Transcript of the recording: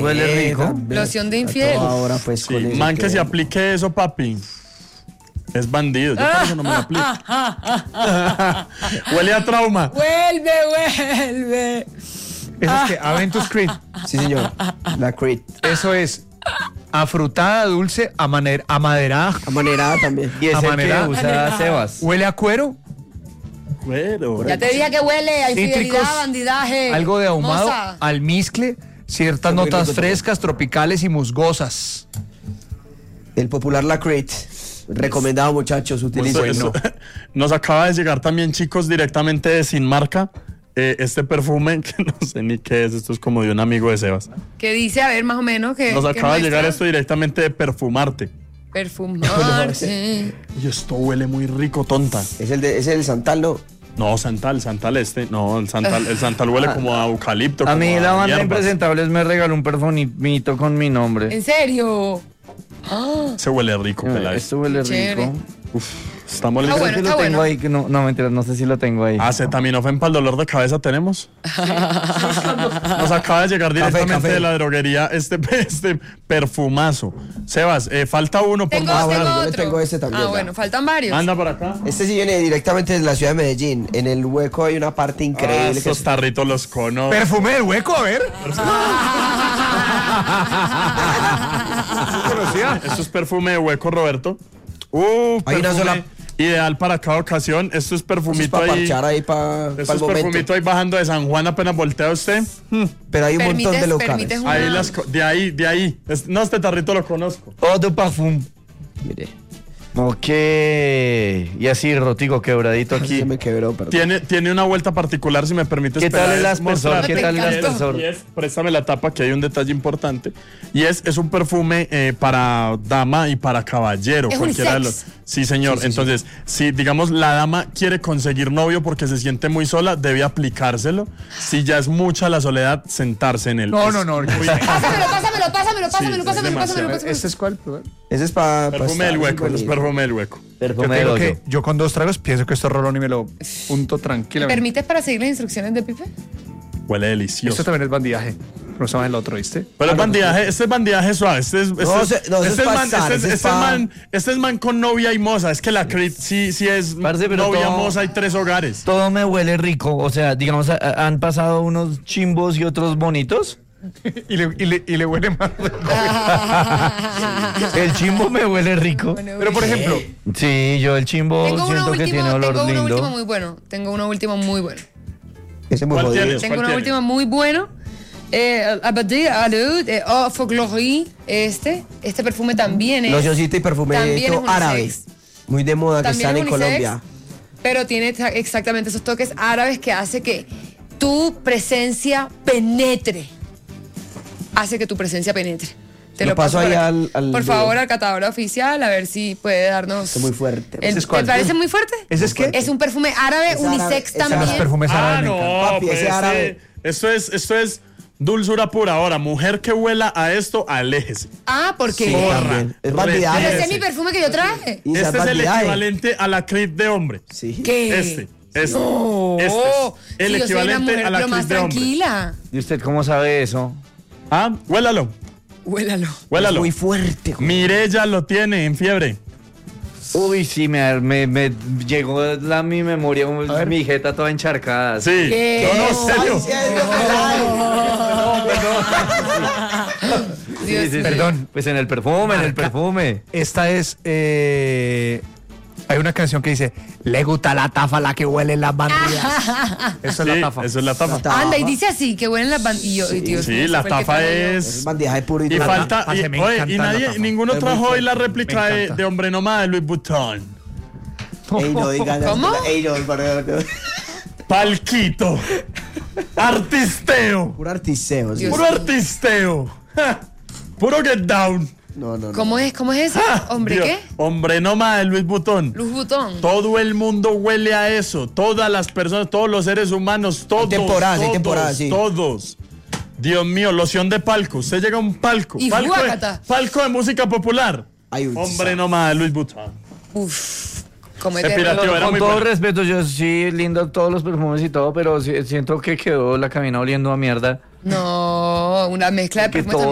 Huele rico. También. Loción de infiel. Ahora pues Sí, con eso man que se queda. aplique eso, papi. Es bandido. Yo por eso no me lo aplico. Huele a trauma. Vuelve. Eso es que Aventus Creed. Sí, señor. La Creed. Eso es afrutada, dulce, amaderada. Amanerada también. Y es el que Amanerada. usa Sebas. Huele a cuero, Cuero. Ya te dije que huele a Cítricos, infidelidad, bandidaje. algo de ahumado, moza. almizcle, ciertas Muy notas rico frescas, tropicales y musgosas. El popular La Creed. Recomendado, muchachos, utilicen. Eso- Nos acaba de llegar también, chicos, directamente de Sin Marca. Este perfume, que no sé ni qué es, esto es como de un amigo de Sebas. Que dice, a ver, más o menos, que Nos acaba de llegar muestra? esto directamente de Perfumarte. Perfumarte. Y esto huele muy rico, tonta. Es el Santal, ¿no? No, Santal este. No, el Santal huele como a eucalipto. A mí como la banda hierbas. Impresentables me regaló un perfumito con mi nombre. ¿En serio? Se huele rico, Peláez. Esto huele Chévere. rico. Estamos Ah, listos. bueno, Sí lo está tengo bueno. ahí, que no, mentira, no sé si lo tengo ahí. Acetaminofén para el dolor de cabeza tenemos. Nos acaba de llegar directamente café. de la droguería este perfumazo. Sebas, falta uno por Tengo, más. tengo bueno, yo otro. tengo ese también, Ah, ya. bueno, faltan varios. Anda por acá. Este sí viene directamente de la ciudad de Medellín. En el hueco hay una parte increíble. que Estos tarritos los conozco. Perfume del hueco, a ver. Esto es perfume de hueco, Roberto. Hay una Perfume sola- ideal para cada ocasión. Esto es Eso es perfumito para ahí. parchar ahí para Esto el es momento. perfumito ahí bajando de San Juan, apenas voltea usted. Pero hay un montón de locales. permites una- Ahí de ahí. No, este tarrito lo conozco. Eau de parfum. Mire, Ok. Y así, rotico, quebradito aquí aquí. se me quebró, perdón. Tiene una vuelta particular, si me permites. ¿Qué tal Peláez, el aspersor? mostrarte. ¿Qué tal el Y es- aspersor? y es- préstame la tapa, que hay un detalle importante. Y es un perfume para dama y para caballero. Es cualquiera de unisex. los. Sí, señor. Entonces, si digamos la dama quiere conseguir novio porque se siente muy sola, debe aplicárselo. Si ya es mucha la soledad, sentarse en él. No, Es no, no. muy- Pásamelo. ¿Este es cuál? Ese es para. Perfume del hueco, es perfume del hueco. Yo Perfume te del digo oso. que yo con 2 tragos pienso que esto es rolón y me lo unto ¿Me tranquilamente. permites para seguir las instrucciones de Pipe? Huele delicioso. Esto también es bandidaje. No sabes el otro, ¿viste? Pero es bandidaje, este es bandidaje suave. Este es man con novia y moza. Es que la Creed sí es Parce, pero novia, todo- moza y 3 hogares. Todo me huele rico. O sea, digamos, han pasado unos chimbos y otros bonitos. Y le huele más. El chimbo me huele rico. Pero por ejemplo, Sí, yo el chimbo Tengo uno siento que tiene último, olor tengo uno último lindo. muy bueno. Tengo uno último muy bueno. Ese es muy ¿Cuál jodido. tienes? Tengo ¿Cuál uno tienes? último muy bueno. Abadie Alud, for Glory. Este perfume también es. Locioncito y También es perfumito unisex. árabe. Muy de moda que También están es en unisex, Colombia. Pero tiene exactamente esos toques árabes que hace que tu presencia penetre. Hace que tu presencia penetre. Te Lo paso por ahí aquí. al Por video. favor, al catador oficial, a ver si puede darnos. Es muy fuerte. ¿Te ¿Ese es cuál? parece muy fuerte? ¿ese es qué? Es un perfume árabe, Es árabe, unisex es árabe. Los también. perfumes árabes me encantan. Papi, ese árabe. Esto es dulzura pura. Ahora, mujer que huela a esto, aléjese. Ah, porque. Sí, también. Es bandidaje. Pero ese Retírese. es mi perfume que yo traje. Y esa Este es el bandidaje. equivalente a la Creed de hombre. Sí. ¿Qué? Este es No. el Si yo soy una equivalente mujer, a la pero más Creed de hombre. tranquila. ¿Y usted cómo sabe eso? Ah, huélalo. Huélalo. Es Huélalo. muy fuerte. Mirella lo tiene en fiebre. Uy, sí, me llegó mi memoria, mi jeta toda encharcada. Sí. ¿Qué? No, en serio. Dios mío. Perdón. Pues en el perfume, Esta es. Hay una canción que dice: Le gusta la tafa, la que huele las bandidas. Eso es Sí, la tafa. eso es la tafa. Anda, y dice así, que huelen las bandillas. Sí, la tafa Es es. bandidaje puro y Y duro. falta. tafa, Y, se me oye, encanta y la nadie, tafa. ninguno Es muy trajo hoy fuerte. la réplica Me de, encanta. de hombre nomás de Louis Vuitton. Ey, no digan ¿Cómo? Ey, no, Palquito. Artisteo. Puro artiseo. Sí. Dios. Puro artisteo. Ja, puro get down. No. ¿Cómo es ese? ¿Hombre Dios. qué? Hombre nomás de Louis Vuitton. Luz Butón. Todo el mundo huele a eso. Todas las personas, todos los seres humanos, todos. Hay temporadas, sí. Todos. Dios mío, loción de palco. Usted llega a un palco. Y Palco guácata. palco de música popular. Ay, uy, Hombre sí. nomás de Louis Vuitton. Uf. Como Se pirata. eterno. Era con muy todo bueno. respeto, yo sí, lindo todos los perfumes y todo, pero siento que quedó la cabina oliendo a mierda. No, una mezcla de Que perfumes